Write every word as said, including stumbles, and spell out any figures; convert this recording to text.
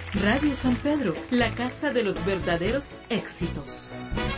Radio San Pedro, la casa de los verdaderos éxitos.